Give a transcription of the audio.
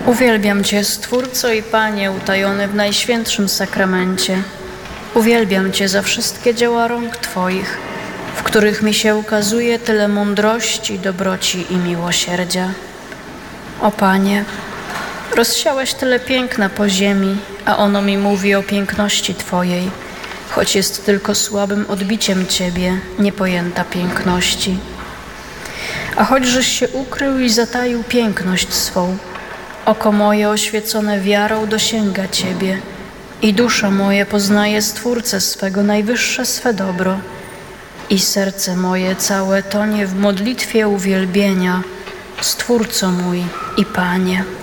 Uwielbiam Cię, Stwórco i Panie, utajony w Najświętszym Sakramencie. Uwielbiam Cię za wszystkie dzieła rąk Twoich, w których mi się ukazuje tyle mądrości, dobroci i miłosierdzia. O Panie, rozsiałeś tyle piękna po ziemi, a ono mi mówi o piękności Twojej, choć jest tylko słabym odbiciem Ciebie, niepojęta piękności. A choćżeś się ukrył i zataił piękność swą, oko moje oświecone wiarą dosięga Ciebie i dusza moje poznaje Stwórcę swego, najwyższe swe dobro i serce moje całe tonie w modlitwie uwielbienia, Stwórco mój i Panie.